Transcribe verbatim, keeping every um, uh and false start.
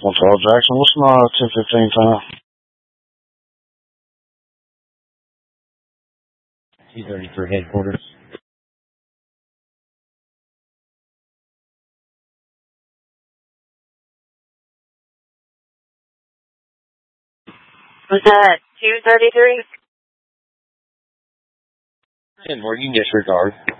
one twelve Jackson, what's my ten fifteen time? two thirty for headquarters. Was that two thirty-three? ten more, you can disregard.